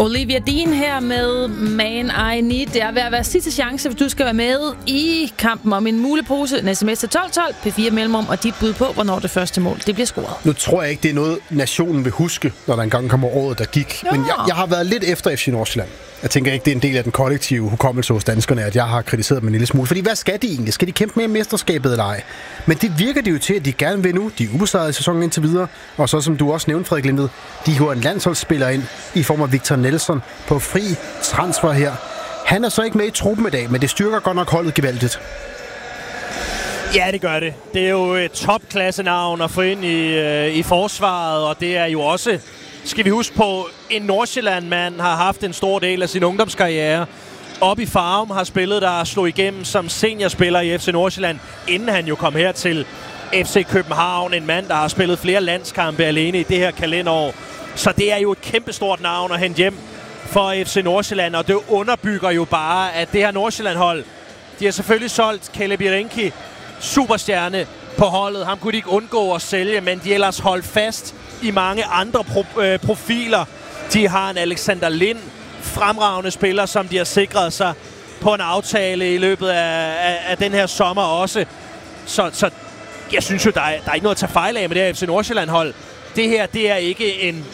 Olivia Dean her med Man I Need. Det er ved at være sidste chance, hvis du skal være med i kampen om en mulepose. En sms til 1212, P4 mellemrum, og dit bud på, hvornår det første mål det bliver scoret. Nu tror jeg ikke, det er noget, nationen vil huske, når der engang kommer året, der gik. Men jeg har været lidt efter FC Nordsjælland. Jeg tænker ikke, det er en del af den kollektive hukommelse hos danskerne, at jeg har kritiseret dem en lille smule. Fordi hvad skal de egentlig? Skal de kæmpe med mesterskabet eller ej? Men det virker det jo til, at de gerne vil nu. De er ubesejrede i sæsonen indtil videre. Og så som du også nævnte, Frederik Lindet, de har en landsholdsspiller ind i form af Victor Nelson på fri transfer her. Han er så ikke med i truppen i dag, men det styrker godt nok holdet gevaldigt. Ja, det gør det. Det er jo et topklassenavn at få ind i forsvaret, og det er jo også, skal vi huske på, en Nordsjælland-mand har haft en stor del af sin ungdomskarriere. Op i Farum har spillet, der slog igennem som seniorspiller i FC Nordsjælland, inden han jo kom her til FC København. En mand, der har spillet flere landskampe alene i det her kalenderår. Så det er jo et kæmpestort navn at hente hjem for FC Nordsjælland, og det underbygger jo bare, at det her Nordsjælland-hold, de har selvfølgelig solgt Caleb Jerenki, superstjerne på holdet. Ham kunne de ikke undgå at sælge, men de ellers holdt fast i mange andre profiler. De har en Alexander Lind, fremragende spiller, som de har sikret sig på en aftale i løbet af den her sommer også. Så jeg synes jo, der er ikke noget at tage fejl af med det her FC Nordsjælland-hold. Det her, det er ikke en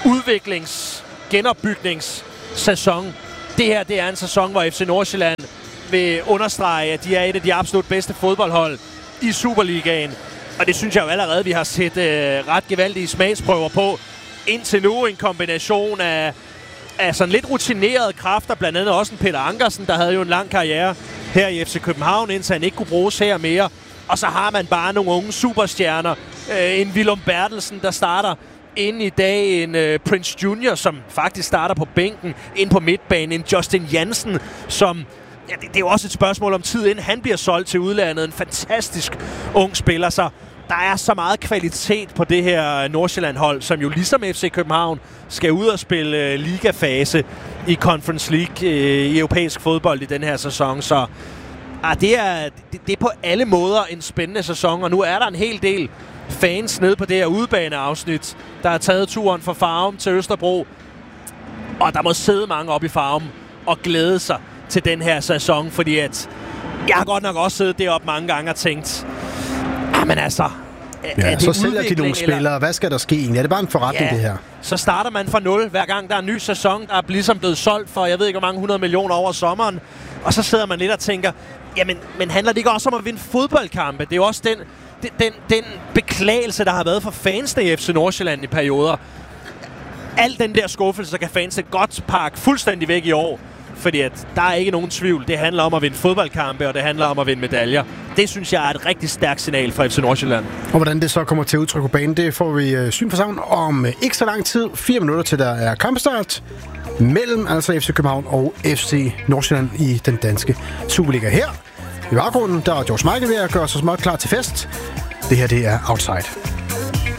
genopbygningssæson. Det her, det er en sæson, hvor FC Nordsjælland vil understrege, at de er et af de absolut bedste fodboldhold i Superligaen. Og det synes jeg jo allerede, vi har set ret gevaldige smagsprøver på. Indtil nu en kombination af sådan lidt rutinerede kræfter, blandt andet også en Peter Ankersen, der havde jo en lang karriere her i FC København, indtil han ikke kunne bruges her mere. Og så har man bare nogle unge superstjerner. En Willum Bertelsen, der starter ind i dag, en Prince Junior, som faktisk starter på bænken, ind på midtbanen, en Justin Jansen, som... Ja, det er jo også et spørgsmål om tid, inden han bliver solgt til udlandet. En fantastisk ung spiller, så der er så meget kvalitet på det her Nordsjælland-hold, som jo ligesom FC København skal ud og spille ligafase i Conference League i europæisk fodbold i den her sæson. Så det er på alle måder en spændende sæson, og nu er der en hel del fans nede på det her udebaneafsnit, der har taget turen fra Farum til Østerbro. Og der må sidde mange op i Farum og glæde sig til den her sæson, fordi at jeg har godt nok også siddet deroppe mange gange og tænkt, men altså, ja, så sælger de nogle spillere. Hvad skal der ske egentlig? Er det bare en forretning, det her? Så starter man fra 0, hver gang der er en ny sæson, der er ligesom blevet solgt for, jeg ved ikke hvor mange 100 millioner over sommeren, og så sidder man lidt og tænker, jamen, men handler det ikke også om at vinde fodboldkampe? Det er jo også den beklagelse, der har været for fansene i FC Nordsjælland i perioder. Al den der skuffelse kan fansene godt pakke fuldstændig væk i år. Fordi at der er ikke nogen tvivl. Det handler om at vinde fodboldkampe, og det handler om at vinde medaljer. Det synes jeg er et rigtig stærkt signal fra FC Nordsjælland. Og hvordan det så kommer til at udtrykke på banen, det får vi syn for sammen om ikke så lang tid. 4 minutter til der er kampstart mellem altså FC København og FC Nordsjælland i den danske Superliga. Her i baggrunden, der er George Michael ved at gøre sig småt klar til fest. Det her, det er Outside.